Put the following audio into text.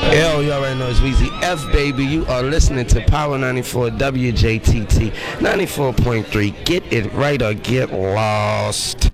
Yo, you already know it's Weezy F, baby. You are listening to Power 94 WJTT 94.3. Get it right or get lost.